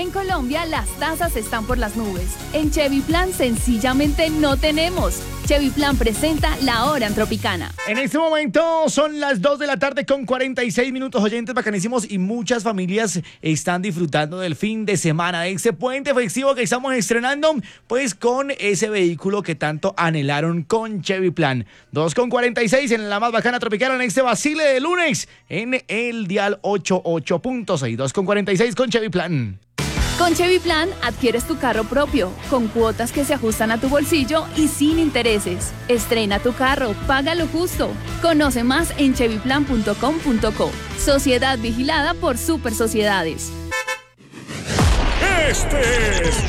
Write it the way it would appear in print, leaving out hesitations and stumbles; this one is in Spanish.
En Colombia las tasas están por las nubes. En Chevy Plan sencillamente no tenemos. Chevy Plan presenta La Hora en Tropicana. En este momento son las 2 de la tarde con 46 minutos, oyentes bacanísimos, y muchas familias están disfrutando del fin de semana, de ese puente festivo que estamos estrenando, pues con ese vehículo que tanto anhelaron con Chevy Plan. 2 con 46 en la más bacana Tropicana en este vacile de lunes en el dial 88.6. 2 con 46 con Chevy Plan. Con Chevy Plan adquieres tu carro propio, con cuotas que se ajustan a tu bolsillo y sin intereses. Estrena tu carro, paga lo justo. Conoce más en chevyplan.com.co. Sociedad vigilada por Super Sociedades. Este es